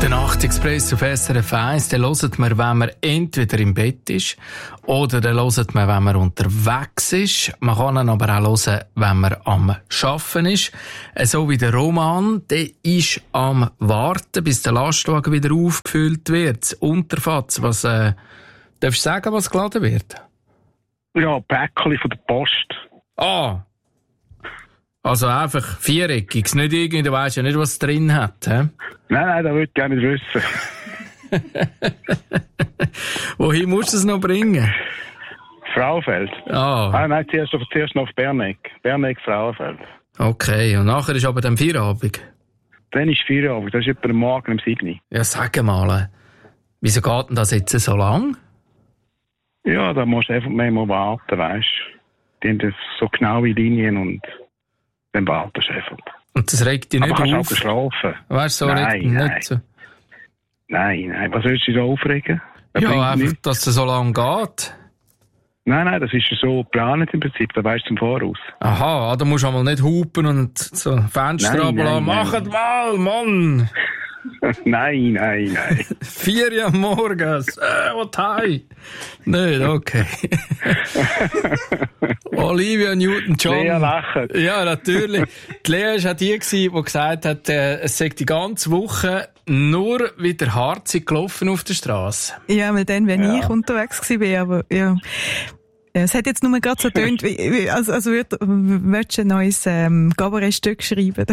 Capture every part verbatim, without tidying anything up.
Der Nachtexpress auf S R F eins, den hört man, wenn man entweder im Bett ist oder den hört man, wenn man unterwegs ist. Man kann ihn aber auch hören, wenn man am Arbeiten ist. So wie der Roman, der ist am Warten, bis der Lastwagen wieder aufgefüllt wird. Das Unterfatz, was, äh, darfst du sagen, was geladen wird? Ja, Päckchen von der Post. Ah! Also einfach viereckiges, nicht irgendwie, du weisst ja nicht, was es drin hat, hä? Nein, nein, das würde ich gerne nicht wissen. Wohin musst du es noch bringen? Frauenfeld. Ah. Ah, nein, zuerst, auf, zuerst noch auf Berneck. Berneck, Frauenfeld. Okay, und nachher ist aber dann Feierabend? Dann ist Feierabend, das ist etwa am Morgen im Signi. Ja, sag mal, wieso geht denn das jetzt so lang? Ja, da musst du einfach mal warten, weißt du. Die haben das so genaue Linien und dann wartest du einfach. Und das regt dich nicht aber kannst auf? kannst auch geschlafen. Weißt du, so nein, regt dich nein. nicht so? Nein, nein, was willst du dich da aufregen? Das Ja, bringt einfach, nichts. dass es so lang geht. Nein, nein, das ist ja so geplant im Prinzip, da weißt du zum Voraus. Aha, da musst du einmal nicht hupen und so Fenster Nein, runterlassen. nein, Macht mal, Mann! Nein, nein, nein. Vier Uhr morgens. Äh, was heim? Nicht, okay. Olivia Newton-John. Lea lacht. Ja, natürlich. Die Lea war auch die, die gesagt hat, äh, es sei die ganze Woche nur wieder harzig gelaufen auf der Straße. Ja, weil dann, wenn Ja. ich unterwegs war, aber ja. Ja, es hat jetzt nur gerade so getönt, wie, wie- also, also würd, würdest du ein neues ähm, Cabaret-Stück schreiben?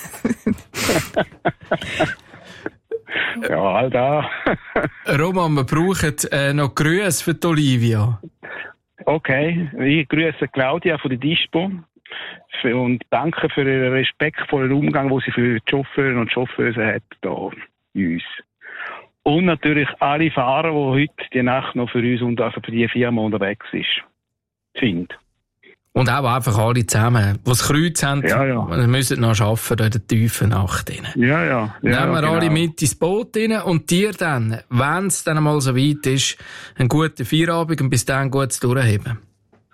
Ja, all da. Roman, wir brauchen äh, noch Grüße für die Olivia. Okay, ich grüße Claudia von der Dispo für- und danke für ihren respektvollen Umgang, den sie für die Chauffeure und Chauffeure hat hier in uns. Und natürlich alle Fahrer, die heute die Nacht noch für uns und also für die Firma unterwegs ist, sind. Und auch einfach alle zusammen, die das Kreuz haben, Ja, ja. müssen noch arbeiten in der tiefen Nacht. Rein. Ja, ja. ja Nehmen wir genau. alle mit ins Boot rein und dir dann, wenn es dann mal so weit ist, einen guten Feierabend und bis dann gutes Durchheben.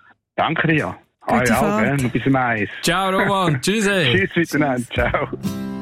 Danke dir. Gute Ah, ja, Fahrt. gell? Bis zum Eis. Ciao Roman, tschüss. Tschüss miteinander. Ciao.